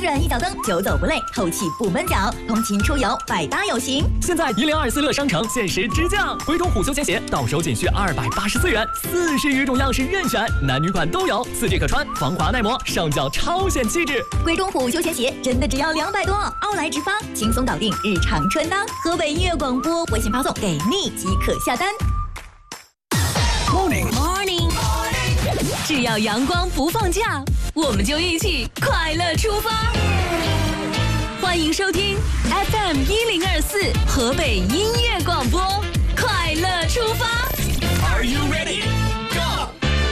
软一脚蹬，久走不累，透气不闷脚，通勤出游百搭有型。 现在1024乐商城限时直降，鬼冢虎休闲鞋到手仅需284元，40余种样式任选，男女款都有，4G可穿，防滑耐磨，上脚超显气质。 鬼冢虎休闲鞋真的只要200多，奥莱直发，轻松搞定日常穿搭。河北音乐广播微信发送给你即可下单。 Morning， 只要阳光不放假，我们就一起快乐出发。欢迎收听 FM1024 河北音乐广播，快乐出发。 Are you ready? Go！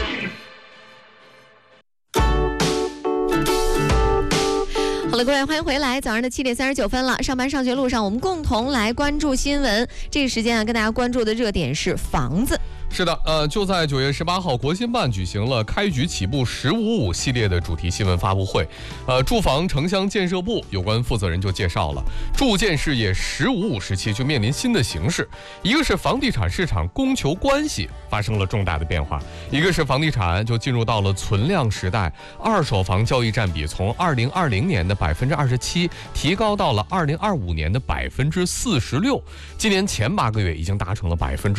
好了，各位，欢迎回来。早上的7点39分了，上班上学路上，我们共同来关注新闻。这个时间啊，跟大家关注的热点是房子。 是的，就在9月18号，国新办举行了开局起步“1055”系列的主题新闻发布会。住房城乡建设部有关负责人就介绍了，住建事业“1055”时期就面临新的形势，一个是房地产市场供求关系发生了重大的变化，一个是房地产就进入到了存量时代，二手房交易占比从2020年的27%提高到了2025年的46%，今年前8个月已经达成了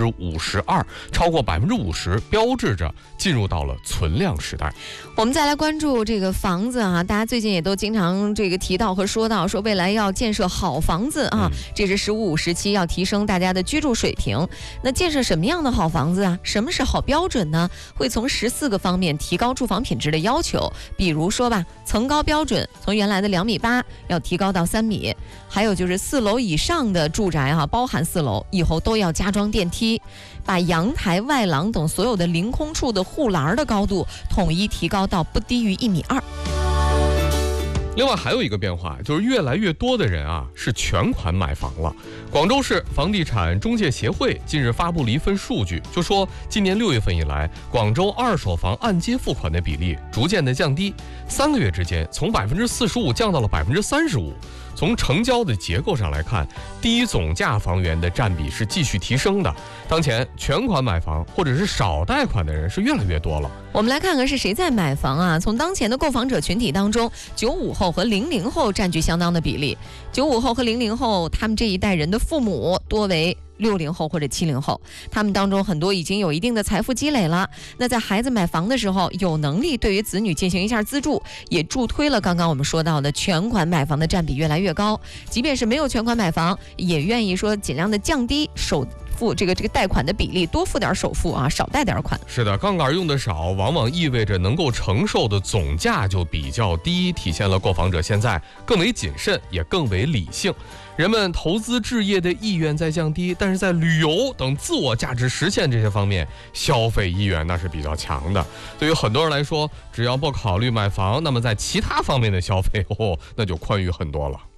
52%。超过50%，标志着进入到了存量时代。 我们再来关注这个房子啊，大家最近也都经常这个提到和说到，说未来要建设好房子啊，这是“1055”时期要提升大家的居住水平。那建设什么样的好房子啊？什么是好标准呢？会从14个方面提高住房品质的要求。比如说吧，层高标准从原来的2.8米要提高到3米，还有就是4楼以上的住宅哈，包含4楼以后都要加装电梯。把阳台、外廊等所有的凌空处的护栏的高度统一提高到不低于1.2米。 另外还有一个变化，就是越来越多的人啊是全款买房了。广州市房地产中介协会近日发布了一份数据，就说今年6月份以来，广州二手房按揭付款的比例逐渐的降低，3个月之间从45%降到了35%。从成交的结构上来看，低总价房源的占比是继续提升的。当前全款买房或者是少贷款的人是越来越多了。 我们来看看是谁在买房啊？从当前的购房者群体当中，95后和00后占据相当的比例。95后和00后，他们这一代人的父母多为60后或者70后，他们当中很多已经有一定的财富积累了。那在孩子买房的时候，有能力对于子女进行一下资助，也助推了刚刚我们说到的全款买房的占比越来越高。即便是没有全款买房，也愿意说尽量的降低首付这个贷款的比例，多付点首付啊，少贷点款。 是的，杠杆用的少，往往意味着能够承受的总价就比较低，体现了购房者现在更为谨慎，也更为理性。人们投资置业的意愿在降低，但是在旅游等自我价值实现这些方面，消费意愿那是比较强的。对于很多人来说，只要不考虑买房，那么在其他方面的消费那就宽裕很多了。